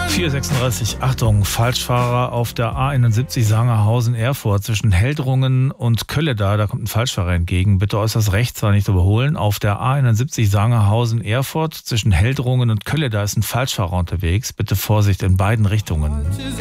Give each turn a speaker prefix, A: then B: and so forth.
A: 4:36, Achtung, Falschfahrer auf der A71 Sangerhausen-Erfurt zwischen Heldrungen und Kölleda, da kommt ein Falschfahrer entgegen. Bitte äußerst rechts, war nicht überholen. Auf der A71 Sangerhausen-Erfurt zwischen Heldrungen und Kölleda ist ein Falschfahrer unterwegs. Bitte Vorsicht in beiden Richtungen.